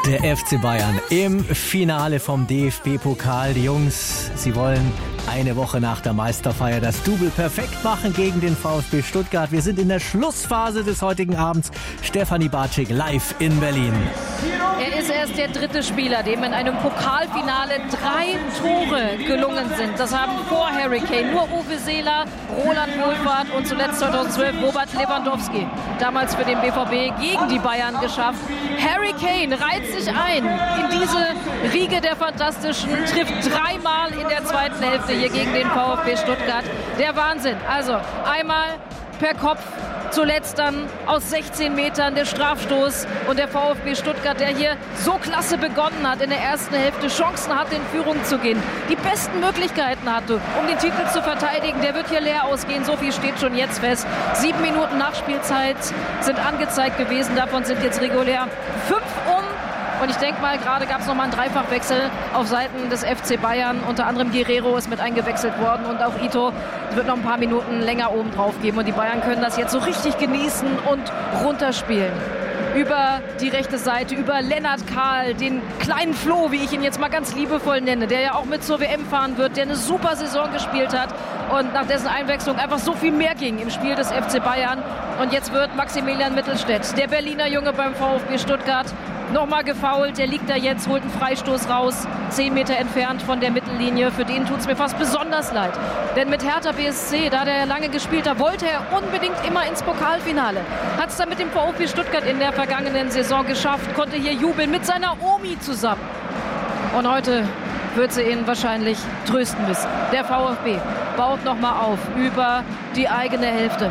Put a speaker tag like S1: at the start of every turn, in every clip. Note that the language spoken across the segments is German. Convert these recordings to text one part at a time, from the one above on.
S1: Der FC Bayern im Finale vom DFB-Pokal. Die Jungs, sie wollen eine Woche nach der Meisterfeier das Double perfekt machen gegen den VfB Stuttgart. Wir sind in der Schlussphase des heutigen Abends. Stefanie Bartschik live in Berlin.
S2: Er ist erst der dritte Spieler, dem in einem Pokalfinale 3 Tore gelungen sind. Das haben vor Harry Kane nur Uwe Seeler, Roland Wohlfahrt und zuletzt 2012 Robert Lewandowski. Damals für den BVB gegen die Bayern geschafft. Harry Kane reiht sich ein in diese Riege der Fantastischen, trifft 3-mal in der zweiten Hälfte hier gegen den VfB Stuttgart. Der Wahnsinn. Also einmal per Kopf, zuletzt dann aus 16 Metern der Strafstoß und der VfB Stuttgart, der hier so klasse begonnen hat in der ersten Hälfte, Chancen hatte, in Führung zu gehen, die besten Möglichkeiten hatte, um den Titel zu verteidigen. Der wird hier leer ausgehen, so viel steht schon jetzt fest. 7 Minuten Nachspielzeit sind angezeigt gewesen, davon sind jetzt regulär 5 um. Und ich denke mal, gerade gab es nochmal einen Dreifachwechsel auf Seiten des FC Bayern. Unter anderem Guerrero ist mit eingewechselt worden und auch Ito. Es wird noch ein paar Minuten länger oben drauf geben. Und die Bayern können das jetzt so richtig genießen und runterspielen. Über die rechte Seite, über Lennart Kahl, den kleinen Flo, wie ich ihn jetzt mal ganz liebevoll nenne, der ja auch mit zur WM fahren wird, der eine super Saison gespielt hat und nach dessen Einwechslung einfach so viel mehr ging im Spiel des FC Bayern. Und jetzt wird Maximilian Mittelstädt, der Berliner Junge beim VfB Stuttgart, nochmal gefoult. Der liegt da jetzt, holt einen Freistoß raus, 10 Meter entfernt von der Mittellinie. Für den tut es mir fast besonders leid. Denn mit Hertha BSC, da der lange gespielt hat, wollte er unbedingt immer ins Pokalfinale. Hat es dann mit dem VfB Stuttgart in der vergangenen Saison geschafft, konnte hier jubeln mit seiner Omi zusammen. Und heute wird sie ihn wahrscheinlich trösten müssen. Der VfB baut nochmal auf über die eigene Hälfte.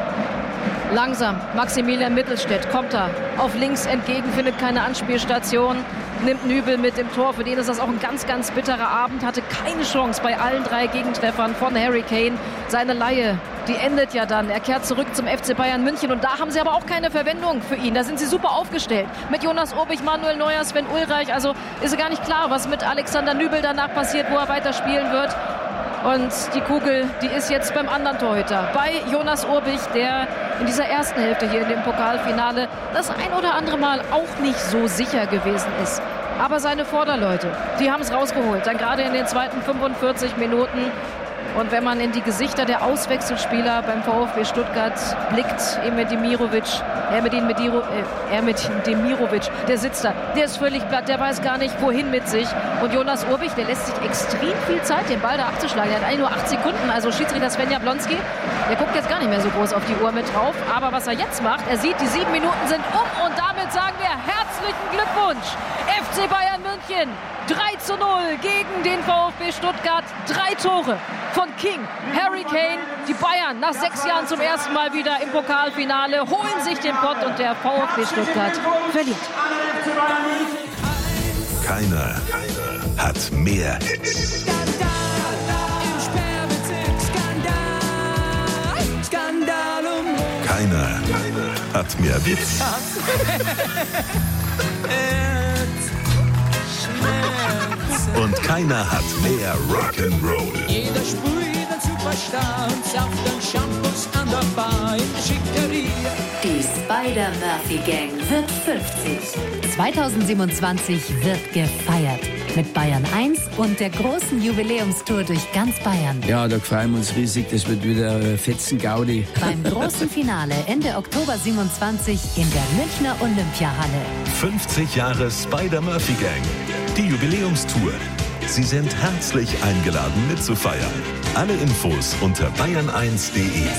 S2: Langsam, Maximilian Mittelstädt kommt da auf links entgegen, findet keine Anspielstation, nimmt Nübel mit im Tor. Für den ist das auch ein ganz, ganz bitterer Abend. Hatte keine Chance bei allen 3 Gegentreffern von Harry Kane. Seine Leihe, die endet ja dann. Er kehrt zurück zum FC Bayern München und da haben sie aber auch keine Verwendung für ihn. Da sind sie super aufgestellt. Mit Jonas Urbich, Manuel Neuer, Sven Ulreich. Also ist gar nicht klar, was mit Alexander Nübel danach passiert, wo er weiterspielen wird. Und die Kugel, die ist jetzt beim anderen Torhüter, bei Jonas Urbich, der in dieser ersten Hälfte hier in dem Pokalfinale das ein oder andere Mal auch nicht so sicher gewesen ist. Aber seine Vorderleute, die haben es rausgeholt, dann gerade in den zweiten 45 Minuten. Und wenn man in die Gesichter der Auswechselspieler beim VfB Stuttgart blickt, Ermedin Demirovic, der sitzt da, der ist völlig platt, der weiß gar nicht, wohin mit sich. Und Jonas Urbich, der lässt sich extrem viel Zeit, den Ball da abzuschlagen. Der hat eigentlich nur 8 Sekunden, also Schiedsrichter Sven Jablonski, der guckt jetzt gar nicht mehr so groß auf die Uhr mit drauf. Aber was er jetzt macht, er sieht, die 7 Minuten sind um und damit sagen wir herzlichen Glückwunsch, FC Bayern München. 3:0 gegen den VfB Stuttgart. 3 Tore von King, Harry Kane. Die Bayern nach 6 Jahren zum ersten Mal wieder im Pokalfinale, holen sich den Pott und der VfB Stuttgart verliert.
S3: Keiner hat mehr Hits. Keiner hat mehr Witz. Und keiner hat mehr Rock'n'Roll.
S4: Jeder sprüht ein Superstar und sauft dann Shampoos an der Bar in der Schickeria.
S5: Die Spider-Murphy-Gang wird 50. 2027 wird gefeiert. Mit Bayern 1 und der großen Jubiläumstour durch ganz Bayern.
S6: Ja, da freuen wir uns riesig. Das wird wieder fetzen Gaudi.
S5: Beim großen Finale Ende Oktober 27 in der Münchner Olympiahalle.
S3: 50 Jahre Spider-Murphy-Gang. Die Jubiläumstour. Sie sind herzlich eingeladen mitzufeiern. Alle Infos unter bayern1.de.